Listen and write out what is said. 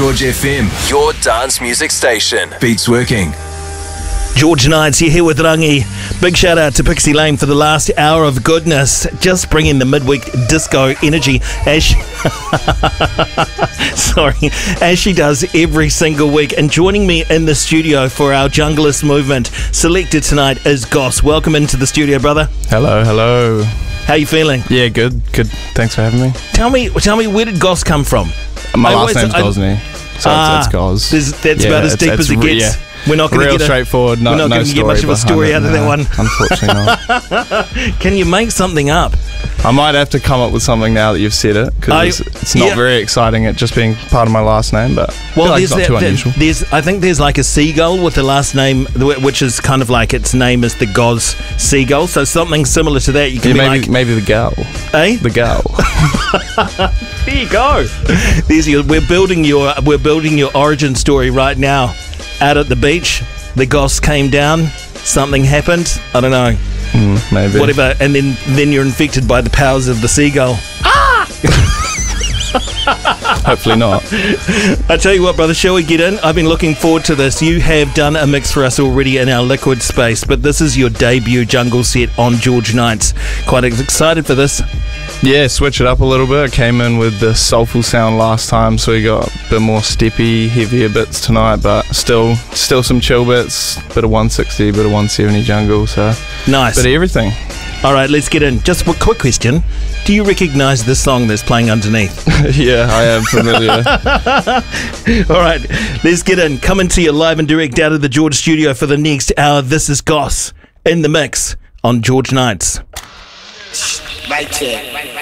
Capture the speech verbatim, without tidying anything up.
George F M, your dance music station. Beats working. George Knights, you're here with Rangi. Big shout out to Pixie Lane for the last hour of goodness. Just bringing the midweek disco energy as she, sorry, as she does every single week. And joining me in the studio for our Junglist movement selected tonight is Goss. Welcome into the studio, brother. Hello, hello. How you feeling? Yeah, good, good. Thanks for having me. Tell me, tell me, where did Goss come from? My I last always- name's I- Gosney, so Ah, it's, it's Goz. There's- That's Yeah, about as it's- deep it's as it re- gets. yeah. We're not going to Real get a, straightforward. No, we're not no going to get much of a behind story it, out of that no. one. Unfortunately not. Can you make something up? I might have to come up with something now that you've said it, because I- it's, it's not yeah. very exciting, it just being part of my last name, but I feel Well, like there's it's not that, too that- unusual. there's I think there's like a seagull with the last name, wh- which is kind of like its name is the Goz Seagull. So something similar to that. You can Yeah, be maybe, like, maybe the gal. eh? The gal. There you go. There's your. We're building your. We're building your origin story right now. Out at the beach, the Goss came down. Something happened. I don't know. Mm, maybe. Whatever. And then then you're infected by the powers of the seagull. Hopefully not. I tell you what, brother, shall we get in? I've been looking forward to this. You have done a mix for us already in our liquid space, but this is your debut jungle set on George Knights. Quite excited for this. Yeah, switch it up a little bit. I came in with the soulful sound last time, so we got a bit more steppy, heavier bits tonight, but still still some chill bits, bit of one sixty, bit of one seventy jungle, so Nice. bit of everything. All right, let's get in. Just a quick question. Do you recognise this song that's playing underneath? Yeah, I am familiar. All right, let's get in. Coming to you live and direct out of the George studio for the next hour. This is Goss in the mix on George Knights. Right check.